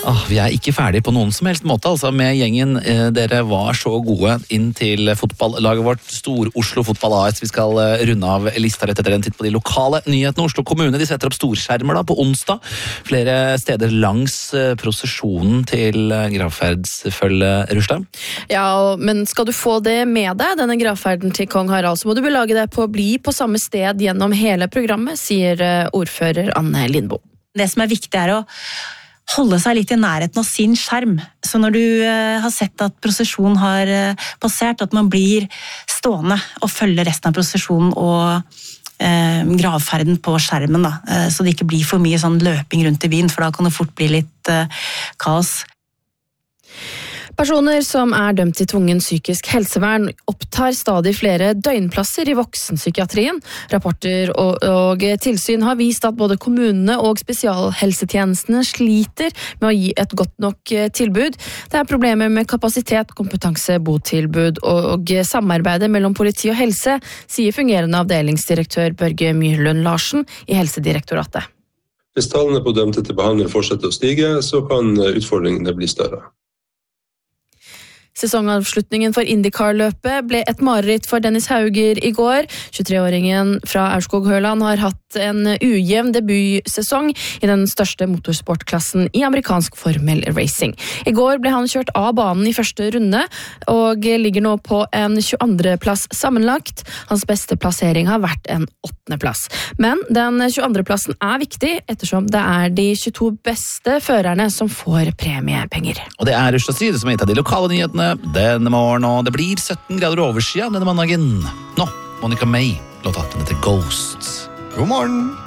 Vi er ikke ferdig på noen som helst måte, altså med gjengen. Dere var så gode inn til fotballaget vårt, Stor-Oslo Fotball AS. Vi skal runde av lista rett etter en titt på de lokale nyhetene. Oslo kommune, de setter opp storskjermer da på onsdag. Flere steder langs prosesjonen til gravferdsfølge Rushda. Ja, men skal du få det med deg, denne gravferden til Kong Harald, så må du belage deg på å bli på samme sted gjennom hele programmet, sier ordfører Anne Lindbo. Det som er viktig å holde seg litt i nærheten av sin skjerm. Så når du har sett at prosesjonen har passert, at man blir stående og følger resten av prosesjonen og gravferden på skjermen, da. Så det ikke blir for mye sånn løping rundt i byen, for da kan det fort bli litt kaos. Personer som er dømt til tvungen psykisk helsevern opptar stadig flere døgnplasser i voksenpsykiatrien. Rapporter og tilsyn har vist at både kommunene og spesialhelsetjenestene sliter med å gi et godt nok tilbud. Det er problemer med kapasitet, kompetanse, botilbud og samarbeidet mellom politi og helse, sier fungerende avdelingsdirektør Børge Myrlund Larsen i Helsedirektoratet. Hvis tallene på dømte til behandling fortsetter å stige, så kan utfordringene bli større. Sesongavslutningen for IndyCar-løpet ble et mareritt for Dennis Hauger i går. 23-åringen fra Aurskog-Høland har hatt en ujevn debutsesong i den største motorsportklassen i amerikansk formel racing. I går ble han kjørt av banen i første runde, og ligger nå på en 22. plass sammenlagt. Hans beste plassering har vært en 8. plass. Men den 22. plassen er viktig, ettersom det er de 22 beste førerne som får premiepenger. Og det er Rushda Syd som er gitt av de lokale nyhetene denne morgen, og det blir 17 grader overskyet denne mandagen. Nå, Monica May, låta den heter Ghosts. God morgen!